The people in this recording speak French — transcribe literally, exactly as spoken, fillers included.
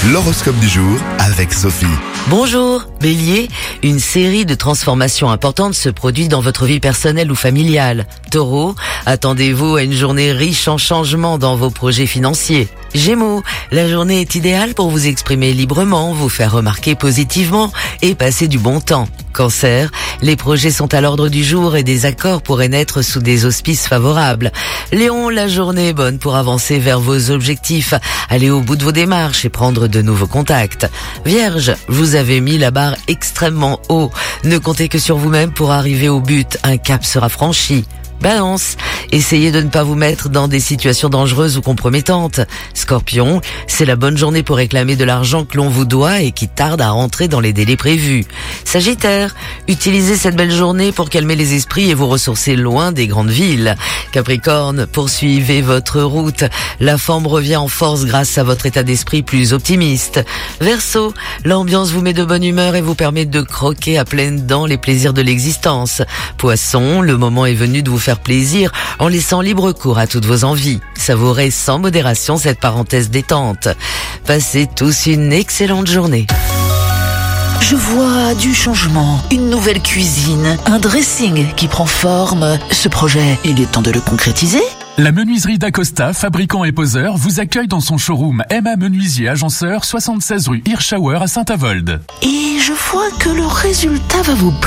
L'horoscope du jour avec Sophie. Bonjour, Bélier, une série de transformations importantes se produit dans votre vie personnelle ou familiale. Taureau, attendez-vous à une journée riche en changements dans vos projets financiers. Gémeaux, la journée est idéale pour vous exprimer librement, vous faire remarquer positivement et passer du bon temps. Cancer, les projets sont à l'ordre du jour et des accords pourraient naître sous des auspices favorables. Lion, la journée est bonne pour avancer vers vos objectifs, aller au bout de vos démarches et prendre de nouveaux contacts. Vierge, vous avez mis la barre extrêmement haut. Ne comptez que sur vous-même pour arriver au but. Un cap sera franchi. Balance, essayez de ne pas vous mettre dans des situations dangereuses ou compromettantes. Scorpion, c'est la bonne journée pour réclamer de l'argent que l'on vous doit et qui tarde à rentrer dans les délais prévus. Sagittaire, utilisez cette belle journée pour calmer les esprits et vous ressourcer loin des grandes villes. Capricorne, poursuivez votre route. La forme revient en force grâce à votre état d'esprit plus optimiste. Verseau, l'ambiance vous met de bonne humeur et vous permet de croquer à pleines dents les plaisirs de l'existence. Poisson, le moment est venu de vous faire plaisir en laissant libre cours à toutes vos envies. Savourez sans modération cette parenthèse détente. Passez tous une excellente journée. Je vois du changement, une nouvelle cuisine, un dressing qui prend forme. Ce projet, il est temps de le concrétiser. La menuiserie d'Acosta, fabricant et poseur, vous accueille dans son showroom M A Menuisier Agenceur, soixante-seize rue Hirschauer à Saint-Avold. Et je vois que le résultat va vous plaire.